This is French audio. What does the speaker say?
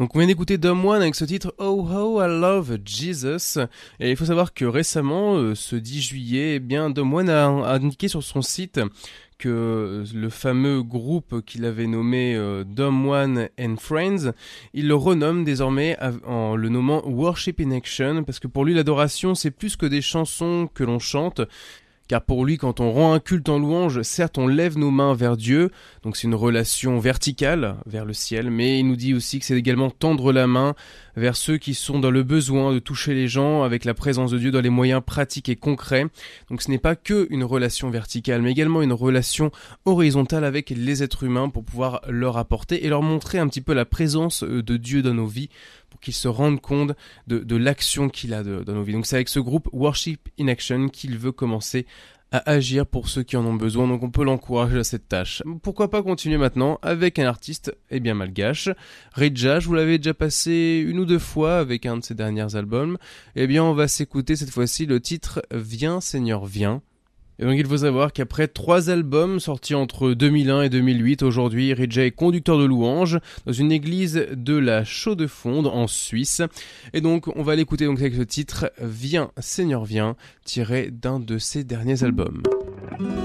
Donc on vient d'écouter Dumb One avec ce titre Oh How I Love Jesus. Et il faut savoir que récemment, ce 10 juillet, eh bien Dumb One a indiqué sur son site que le fameux groupe qu'il avait nommé Dumb One and Friends, il le renomme désormais en le nommant Worship in Action, parce que pour lui l'adoration c'est plus que des chansons que l'on chante. Car pour lui, quand on rend un culte en louange, certes on lève nos mains vers Dieu, donc c'est une relation verticale vers le ciel, mais il nous dit aussi que c'est également tendre la main vers ceux qui sont dans le besoin de toucher les gens avec la présence de Dieu dans les moyens pratiques et concrets. Donc ce n'est pas que une relation verticale, mais également une relation horizontale avec les êtres humains pour pouvoir leur apporter et leur montrer un petit peu la présence de Dieu dans nos vies, pour qu'ils se rendent compte de l'action qu'il a dans nos vies. Donc c'est avec ce groupe Worship in Action qu'il veut commencer à agir pour ceux qui en ont besoin, donc on peut l'encourager à cette tâche. Pourquoi pas continuer maintenant avec un artiste bien malgache, Ridja, je vous l'avais déjà passé une ou deux fois avec un de ses derniers albums, on va s'écouter cette fois-ci le titre Viens Seigneur Viens. Et donc il faut savoir qu'après 3 albums sortis entre 2001 et 2008, aujourd'hui Ridja est conducteur de louanges dans une église de la Chaux-de-Fonds en Suisse. Et donc on va l'écouter donc avec ce titre Viens Seigneur Viens, tiré d'un de ses derniers albums.